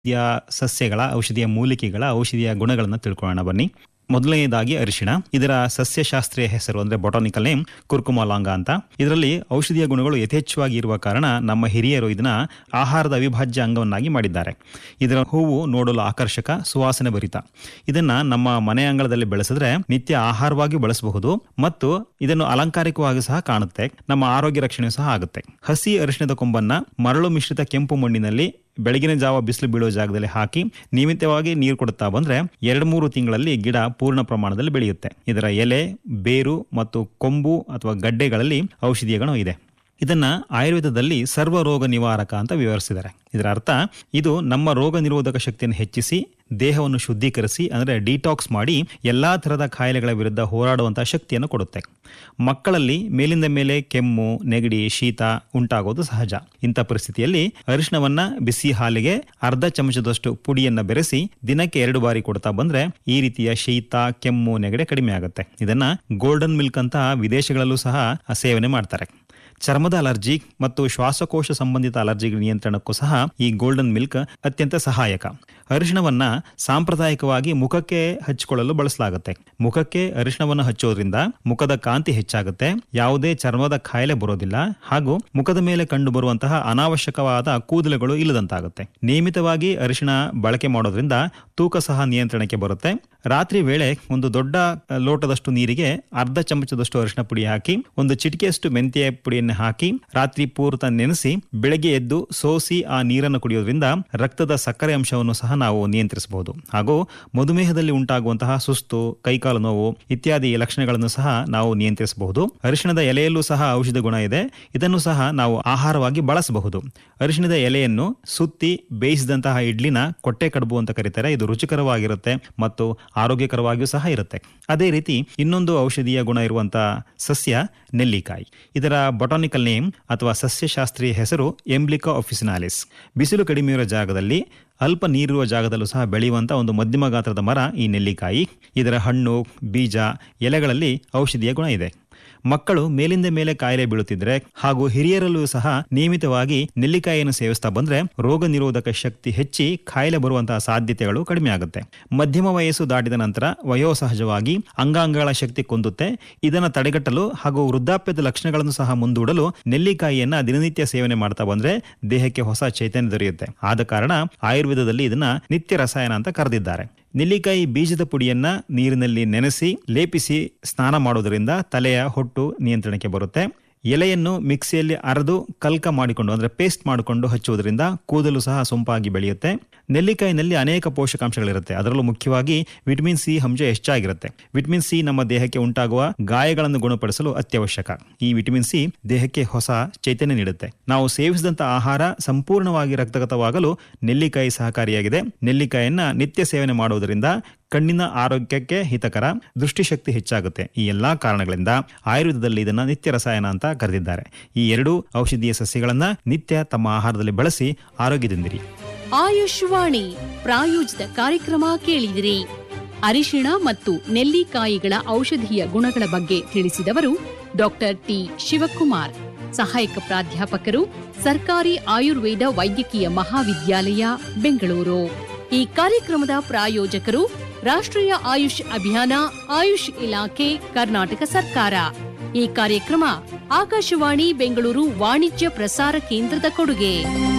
ಸಸ್ಯಗಳ ಔಷಧೀಯ ಮೂಲಿಕೆಗಳ ಔಷಧೀಯ ಗುಣಗಳನ್ನು ತಿಳ್ಕೊಳ್ಳೋಣ ಬನ್ನಿ. ಮೊದಲನೆಯದಾಗಿ ಅರಿಶಿಣ. ಇದರ ಸಸ್ಯಶಾಸ್ತ್ರೀಯ ಹೆಸರು ಅಂದರೆ ಬೊಟಾನಿಕಲ್ ನೇಮ್ ಕುರ್ಕುಮಾ ಲಾಂಗ ಅಂತ. ಇದರಲ್ಲಿ ಔಷಧೀಯ ಗುಣಗಳು ಯಥೇಚ್ಛವಾಗಿ ಇರುವ ಕಾರಣ ನಮ್ಮ ಹಿರಿಯರು ಇದನ್ನ ಆಹಾರದ ಅವಿಭಾಜ್ಯ ಅಂಗವನ್ನಾಗಿ ಮಾಡಿದ್ದಾರೆ. ಇದರ ಹೂವು ನೋಡಲು ಆಕರ್ಷಕ, ಸುವಾಸನೆ ಭರಿತ. ಇದನ್ನ ನಮ್ಮ ಮನೆ ಅಂಗಳದಲ್ಲಿ ಬೆಳೆಸಿದ್ರೆ ನಿತ್ಯ ಆಹಾರವಾಗಿ ಬಳಸಬಹುದು ಮತ್ತು ಇದನ್ನು ಅಲಂಕಾರಿಕವಾಗಿ ಸಹ ಕಾಣುತ್ತೆ. ನಮ್ಮ ಆರೋಗ್ಯ ರಕ್ಷಣೆ ಸಹ ಆಗುತ್ತೆ. ಹಸಿ ಅರಿಶಿಣದ ಕೊಂಬನ್ನ ಮರಳು ಮಿಶ್ರಿತ ಕೆಂಪು ಮಣ್ಣಿನಲ್ಲಿ ಬೆಳಗಿನ ಜಾವ ಬಿಸಿಲು ಬೀಳುವ ಜಾಗದಲ್ಲಿ ಹಾಕಿ ನಿಯಮಿತವಾಗಿ ನೀರು ಕೊಡುತ್ತಾ ಬಂದ್ರೆ 2-3 ತಿಂಗಳಲ್ಲಿ ಗಿಡ ಪೂರ್ಣ ಪ್ರಮಾಣದಲ್ಲಿ ಬೆಳೆಯುತ್ತೆ. ಇದರ ಎಲೆ, ಬೇರು ಮತ್ತು ಕೊಂಬು ಅಥವಾ ಗಡ್ಡೆಗಳಲ್ಲಿ ಔಷಧೀಯ ಗುಣ ಇದೆ. ಇದನ್ನ ಆಯುರ್ವೇದದಲ್ಲಿ ಸರ್ವ ರೋಗ ನಿವಾರಕ ಅಂತ ವಿವರಿಸಿದ್ದಾರೆ. ಇದರ ಅರ್ಥ ಇದು ನಮ್ಮ ರೋಗ ನಿರೋಧಕ ಶಕ್ತಿಯನ್ನು ಹೆಚ್ಚಿಸಿ ದೇಹವನ್ನು ಶುದ್ಧೀಕರಿಸಿ ಅಂದರೆ ಡಿಟಾಕ್ಸ್ ಮಾಡಿ ಎಲ್ಲಾ ತರಹದ ಕಾಯಿಲೆಗಳ ವಿರುದ್ಧ ಹೋರಾಡುವಂತಹ ಶಕ್ತಿಯನ್ನು ಕೊಡುತ್ತೆ. ಮಕ್ಕಳಲ್ಲಿ ಮೇಲಿಂದ ಮೇಲೆ ಕೆಮ್ಮು, ನೆಗಡಿ, ಶೀತ ಉಂಟಾಗೋದು ಸಹಜ. ಇಂಥ ಪರಿಸ್ಥಿತಿಯಲ್ಲಿ ಅರಿಶಿಣವನ್ನ ಬಿಸಿ ಹಾಲಿಗೆ ಅರ್ಧ ಚಮಚದಷ್ಟು ಪುಡಿಯನ್ನ ಬೆರೆಸಿ ದಿನಕ್ಕೆ 2 ಬಾರಿ ಕೊಡ್ತಾ ಬಂದ್ರೆ ಈ ರೀತಿಯ ಶೀತ, ಕೆಮ್ಮು, ನೆಗಡಿ ಕಡಿಮೆ ಆಗುತ್ತೆ. ಇದನ್ನ ಗೋಲ್ಡನ್ ಮಿಲ್ಕ್ ಅಂತ ವಿದೇಶಗಳಲ್ಲೂ ಸಹ ಸೇವನೆ ಮಾಡ್ತಾರೆ. ಚರ್ಮದ ಅಲರ್ಜಿ ಮತ್ತು ಶ್ವಾಸಕೋಶ ಸಂಬಂಧಿತ ಅಲರ್ಜಿಗಳ ನಿಯಂತ್ರಣಕ್ಕೂ ಸಹ ಈ ಗೋಲ್ಡನ್ ಮಿಲ್ಕ್ ಅತ್ಯಂತ ಸಹಾಯಕ. ಅರಿಶಿಣವನ್ನ ಸಾಂಪ್ರದಾಯಿಕವಾಗಿ ಮುಖಕ್ಕೆ ಹಚ್ಚಿಕೊಳ್ಳಲು ಬಳಸಲಾಗುತ್ತೆ. ಮುಖಕ್ಕೆ ಅರಿಶಿಣವನ್ನು ಹಚ್ಚೋದ್ರಿಂದ ಮುಖದ ಕಾಂತಿ ಹೆಚ್ಚಾಗುತ್ತೆ, ಯಾವುದೇ ಚರ್ಮದ ಕಾಯಿಲೆ ಬರೋದಿಲ್ಲ ಹಾಗೂ ಮುಖದ ಮೇಲೆ ಕಂಡು ಬರುವಂತಹ ಅನಾವಶ್ಯಕವಾದ ಕೂದಲುಗಳು ಇಲ್ಲದಂತಾಗುತ್ತೆ. ನಿಯಮಿತವಾಗಿ ಅರಿಶಿಣ ಬಳಕೆ ಮಾಡೋದ್ರಿಂದ ತೂಕ ಸಹ ನಿಯಂತ್ರಣಕ್ಕೆ ಬರುತ್ತೆ. ರಾತ್ರಿ ವೇಳೆ ಒಂದು ದೊಡ್ಡ ಲೋಟದಷ್ಟು ನೀರಿಗೆ ಅರ್ಧ ಚಮಚದಷ್ಟು ಅರಿಶಿಣ ಪುಡಿ ಹಾಕಿ 1 ಚಿಟಿಕೆಯಷ್ಟು ಮೆಂತ್ಯ ಪುಡಿಯನ್ನು ಹಾಕಿ ರಾತ್ರಿ ಪೂರ್ತಿ ನೆನೆಸಿ ಬೆಳಗ್ಗೆ ಎದ್ದು ಸೋಸಿ ಆ ನೀರನ್ನು ಕುಡಿಯೋದ್ರಿಂದ ರಕ್ತದ ಸಕ್ಕರೆ ಅಂಶವನ್ನು ಸಹ ನಾವು ನಿಯಂತ್ರಿಸಬಹುದು. ಹಾಗೂ ಮಧುಮೇಹದಲ್ಲಿ ಉಂಟಾಗುವಂತಹ ಸುಸ್ತು, ಕೈಕಾಲು ನೋವು ಇತ್ಯಾದಿ ಲಕ್ಷಣಗಳನ್ನು ಸಹ ನಾವು ನಿಯಂತ್ರಿಸಬಹುದು. ಅರಿಶಿಣದ ಎಲೆಯಲ್ಲೂ ಸಹ ಔಷಧ ಗುಣ ಇದೆ. ಇದನ್ನು ಸಹ ನಾವು ಆಹಾರವಾಗಿ ಬಳಸಬಹುದು. ಅರಿಶಿಣದ ಎಲೆಯನ್ನು ಸುತ್ತಿ ಬೇಯಿಸಿದಂತಹ ಇಡ್ಲಿನ ಕೊಟ್ಟೆ ಕಡುಬು ಅಂತ ಕರೀತಾರೆ. ಇದು ರುಚಿಕರವಾಗಿರುತ್ತೆ ಮತ್ತು ಆರೋಗ್ಯಕರವಾಗಿಯೂ ಸಹ ಇರುತ್ತೆ. ಅದೇ ರೀತಿ ಇನ್ನೊಂದು ಔಷಧೀಯ ಗುಣ ಇರುವಂತಹ ಸಸ್ಯ ನೆಲ್ಲಿಕಾಯಿ. ಇದರ ಬೊಟಾನಿಕಲ್ ನೇಮ್ ಅಥವಾ ಸಸ್ಯಶಾಸ್ತ್ರೀಯ ಹೆಸರು ಎಂಬ್ಲಿಕಾ ಆಫಿಸಿನಾಲಿಸ್. ಬಿಸಿಲು ಕಡಿಮೆ ಇರುವ ಜಾಗದಲ್ಲಿ ಅಲ್ಪ ನೀರಿರುವ ಜಾಗದಲ್ಲೂ ಸಹ ಬೆಳೆಯುವಂತಹ ಒಂದು ಮಧ್ಯಮ ಗಾತ್ರದ ಮರ ಈ ನೆಲ್ಲಿಕಾಯಿ. ಇದರ ಹಣ್ಣು, ಬೀಜ, ಎಲೆಗಳಲ್ಲಿ ಔಷಧೀಯ ಗುಣ ಇದೆ. ಮಕ್ಕಳು ಮೇಲಿಂದ ಮೇಲೆ ಕಾಯಿಲೆ ಬೀಳುತ್ತಿದ್ರೆ ಹಾಗೂ ಹಿರಿಯರಲ್ಲೂ ಸಹ ನಿಯಮಿತವಾಗಿ ನೆಲ್ಲಿಕಾಯಿಯನ್ನು ಸೇವಿಸ್ತಾ ಬಂದ್ರೆ ರೋಗ ನಿರೋಧಕ ಶಕ್ತಿ ಹೆಚ್ಚಿ ಕಾಯಿಲೆ ಬರುವಂತಹ ಸಾಧ್ಯತೆಗಳು ಕಡಿಮೆ ಆಗುತ್ತೆ. ಮಧ್ಯಮ ವಯಸ್ಸು ದಾಟಿದ ನಂತರ ವಯೋಸಹಜವಾಗಿ ಅಂಗಾಂಗಗಳ ಶಕ್ತಿ ಕುಂದುತ್ತೆ. ಇದನ್ನು ತಡೆಗಟ್ಟಲು ಹಾಗೂ ವೃದ್ಧಾಪ್ಯದ ಲಕ್ಷಣಗಳನ್ನು ಸಹ ಮುಂದೂಡಲು ನೆಲ್ಲಿಕಾಯಿಯನ್ನ ದಿನನಿತ್ಯ ಸೇವನೆ ಮಾಡ್ತಾ ಬಂದ್ರೆ ದೇಹಕ್ಕೆ ಹೊಸ ಚೈತನ್ಯ ದೊರೆಯುತ್ತೆ. ಆದ ಕಾರಣ ಆಯುರ್ವೇದದಲ್ಲಿ ಇದನ್ನ ನಿತ್ಯ ರಸಾಯನ ಅಂತ ಕರೆದಿದ್ದಾರೆ. ನೆಲ್ಲಿಕಾಯಿ ಬೀಜದ ಪುಡಿಯನ್ನ ನೀರಿನಲ್ಲಿ ನೆನೆಸಿ ಲೇಪಿಸಿ ಸ್ನಾನ ಮಾಡೋದರಿಂದ ತಲೆಯ ಹೊಟ್ಟು ನಿಯಂತ್ರಣಕ್ಕೆ ಬರುತ್ತೆ. ಎಲೆಯನ್ನು ಮಿಕ್ಸಿಯಲ್ಲಿ ಅರೆದು ಕಲ್ಕ ಮಾಡಿಕೊಂಡು ಅಂದರೆ ಪೇಸ್ಟ್ ಮಾಡಿಕೊಂಡು ಹಚ್ಚುವುದರಿಂದ ಕೂದಲು ಸಹ ಸೊಂಪಾಗಿ ಬೆಳೆಯುತ್ತೆ. ನೆಲ್ಲಿಕಾಯಿನಲ್ಲಿ ಅನೇಕ ಪೋಷಕಾಂಶಗಳಿರುತ್ತೆ. ಅದರಲ್ಲೂ ಮುಖ್ಯವಾಗಿ ವಿಟಮಿನ್ ಸಿ ಅಂಶ ಹೆಚ್ಚಾಗಿರುತ್ತೆ. ವಿಟಮಿನ್ ಸಿ ನಮ್ಮ ದೇಹಕ್ಕೆ ಉಂಟಾಗುವ ಗಾಯಗಳನ್ನು ಗುಣಪಡಿಸಲು ಅತ್ಯವಶ್ಯಕ. ಈ ವಿಟಮಿನ್ ಸಿ ದೇಹಕ್ಕೆ ಹೊಸ ಚೈತನ್ಯ ನೀಡುತ್ತೆ. ನಾವು ಸೇವಿಸಿದಂಥ ಆಹಾರ ಸಂಪೂರ್ಣವಾಗಿ ರಕ್ತಗತವಾಗಲು ನೆಲ್ಲಿಕಾಯಿ ಸಹಕಾರಿಯಾಗಿದೆ. ನೆಲ್ಲಿಕಾಯಿಯನ್ನ ನಿತ್ಯ ಸೇವನೆ ಮಾಡುವುದರಿಂದ ಕಣ್ಣಿನ ಆರೋಗ್ಯಕ್ಕೆ ಹಿತಕರ, ದೃಷ್ಟಿಶಕ್ತಿ ಹೆಚ್ಚಾಗುತ್ತೆ. ಈ ಎಲ್ಲಾ ಕಾರಣಗಳಿಂದ ಆಯುರ್ವೇದದಲ್ಲಿ ಇದನ್ನ ನಿತ್ಯ ರಸಾಯನ ಅಂತ ಕರೆದಿದ್ದಾರೆ. ಈ 2 ಔಷಧೀಯ ಸಸ್ಯಗಳನ್ನ ನಿತ್ಯ ತಮ್ಮ ಆಹಾರದಲ್ಲಿ ಬಳಸಿ ಆರೋಗ್ಯದಿಂದಿರಿ. ಆಯುಷ್ವಾಣಿ ಪ್ರಾಯೋಜಿತ ಕಾರ್ಯಕ್ರಮ ಕೇಳಿದಿರಿ. ಅರಿಶಿಣ ಮತ್ತು ನೆಲ್ಲಿಕಾಯಿಗಳ ಔಷಧೀಯ ಗುಣಗಳ ಬಗ್ಗೆ ತಿಳಿಸಿದವರು ಡಾಕ್ಟರ್ ಟಿ ಶಿವಕುಮಾರ್, ಸಹಾಯಕ ಪ್ರಾಧ್ಯಾಪಕರು, ಸರ್ಕಾರಿ ಆಯುರ್ವೇದ ವೈದ್ಯಕೀಯ ಮಹಾವಿದ್ಯಾಲಯ, ಬೆಂಗಳೂರು. ಈ ಕಾರ್ಯಕ್ರಮದ ಪ್ರಾಯೋಜಕರು ರಾಷ್ಟ್ರೀಯ ಆಯುಷ್ ಅಭಿಯಾನ, ಆಯುಷ್ ಇಲಾಖೆ, ಕರ್ನಾಟಕ ಸರ್ಕಾರ. ಈ ಕಾರ್ಯಕ್ರಮ ಆಕಾಶವಾಣಿ ಬೆಂಗಳೂರು ವಾಣಿಜ್ಯ ಪ್ರಸಾರ ಕೇಂದ್ರದ ಕೊಡುಗೆ.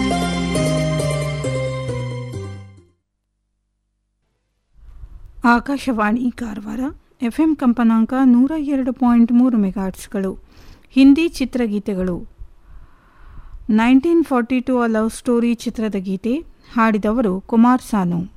ಆಕಾಶವಾಣಿ ಕಾರವಾರ ಎಫ್ಎಂ ಕಂಪನಾಂಕ 102.3 ಮೆಗಾಹರ್ಟ್ಸ್ಗಳು. ಹಿಂದಿ ಚಿತ್ರಗೀತೆಗಳು. 1942 ಲವ್ ಸ್ಟೋರಿ ಚಿತ್ರದ ಗೀತೆ ಹಾಡಿದವರು ಕುಮಾರ್ ಸಾನು.